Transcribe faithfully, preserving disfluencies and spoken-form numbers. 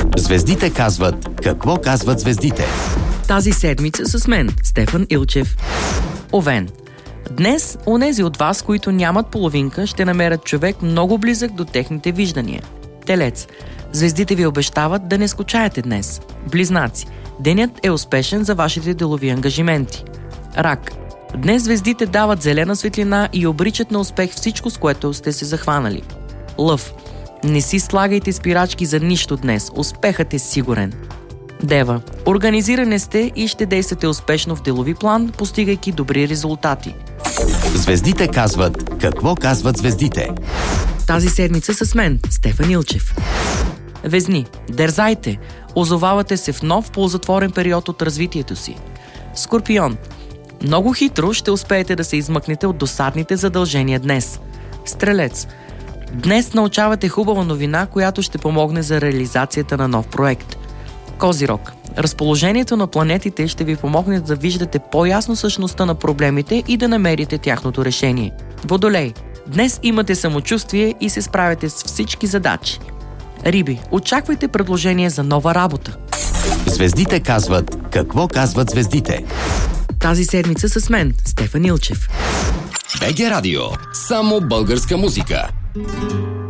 Звездите казват какво казват звездите. Тази седмица с мен, Стефан Илчев. Овен. Днес, онези от вас, които нямат половинка, ще намерят човек много близък до техните виждания. Телец. Звездите ви обещават да не скучаете днес. Близнаци. Денят е успешен за вашите делови ангажименти. Рак. Днес звездите дават зелена светлина и обричат на успех всичко, с което сте се захванали. Лъв. Не си слагайте спирачки за нищо днес. Успехът е сигурен. Дева. Организирани сте и ще действате успешно в делови план, постигайки добри резултати. Звездите казват какво казват звездите. Тази седмица с мен, Стефан Илчев. Везни. Дерзайте. Озовавате се в нов ползотворен период от развитието си. Скорпион. Много хитро ще успеете да се измъкнете от досадните задължения днес. Стрелец. Днес научавате хубава новина, която ще помогне за реализацията на нов проект. Козирог. Разположението на планетите ще ви помогне да виждате по-ясно същността на проблемите и да намерите тяхното решение. Водолей. Днес имате самочувствие и се справяте с всички задачи. Риби. Очаквайте предложение за нова работа. Звездите казват какво казват звездите. Тази седмица с мен, Стефан Илчев. БГ Радио. Само българска музика.